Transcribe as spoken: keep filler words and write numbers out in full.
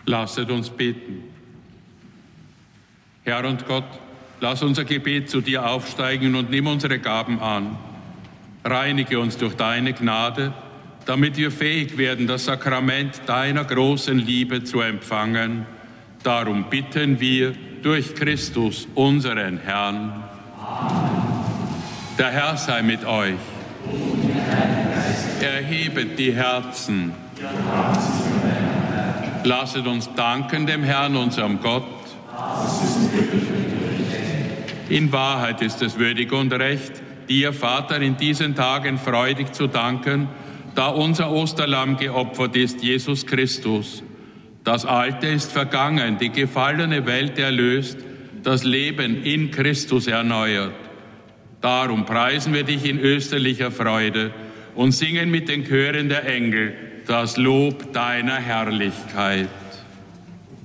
Lasset uns beten. Herr und Gott, lass unser Gebet zu dir aufsteigen und nimm unsere Gaben an. Reinige uns durch deine Gnade, damit wir fähig werden, das Sakrament deiner großen Liebe zu empfangen. Darum bitten wir durch Christus, unseren Herrn. Amen. Der Herr sei mit euch. Und mit deinem Geist. Erhebet die Herzen. Lasset uns danken dem Herrn, unserem Gott. In Wahrheit ist es würdig und recht, dir, Vater, in diesen Tagen freudig zu danken, da unser Osterlamm geopfert ist, Jesus Christus. Das Alte ist vergangen, die gefallene Welt erlöst, das Leben in Christus erneuert. Darum preisen wir dich in österlicher Freude und singen mit den Chören der Engel das Lob deiner Herrlichkeit.